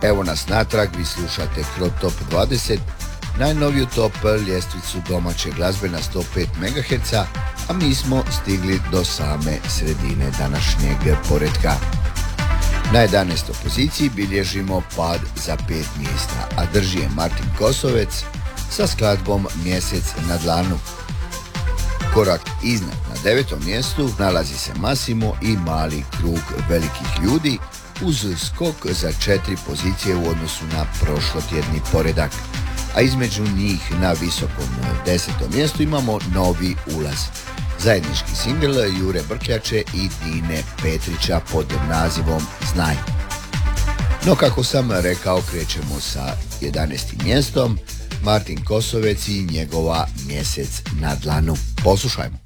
Evo nas natrag, vi slušate Kro Top 20, najnoviju top ljestvicu domaće glazbe na 105 MHz, a mi smo stigli do same sredine današnjeg poretka. Na 11. poziciji bilježimo pad za 5 mjesta, a drži je Martin Kosovec sa skladbom Mjesec na dlanu. Korak iznad na 9. mjestu nalazi se Massimo i Mali krug velikih ljudi uz skok za 4 pozicije u odnosu na prošlotjedni poredak, a između njih na visokom 10. mjestu imamo novi ulaz. Zajednički singl Jure Brkljače i Dine Petrića pod nazivom Znaj. No kako sam rekao, krećemo sa 11. mjestom, Martin Kosovec i njegova Mjesec na dlanu. Poslušajmo.